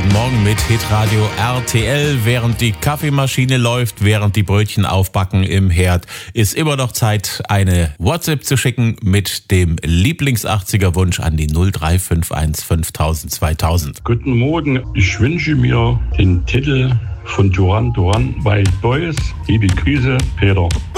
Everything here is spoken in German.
Guten Morgen mit Hitradio RTL. Während die Kaffeemaschine läuft, während die Brötchen aufbacken im Herd, ist immer noch Zeit, eine WhatsApp zu schicken mit dem Lieblings-80er-Wunsch an die 0351 5000 2000. Guten Morgen, ich wünsche mir den Titel von Duran Duran, Wild Boys. Liebe Grüße, Peter.